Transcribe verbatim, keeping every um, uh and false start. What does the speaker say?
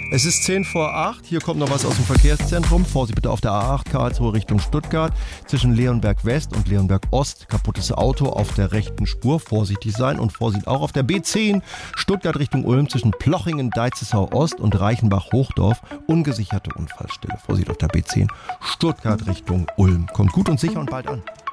Es ist zehn vor acht. Hier kommt noch was aus dem Verkehrszentrum. Vorsicht bitte auf der A acht Karlsruhe Richtung Stuttgart. Zwischen Leonberg West und Leonberg Ost. Kaputtes Auto auf der rechten Spur. Vorsichtig sein und Vorsicht auch auf der B zehn. Stuttgart Richtung Ulm zwischen Plochingen, Deitzesau Ost und Reichenbach-Hochdorf. Ungesicherte Unfallstelle. Vorsicht auf der B zehn. Stuttgart Richtung Ulm. Kommt gut und sicher und bald an.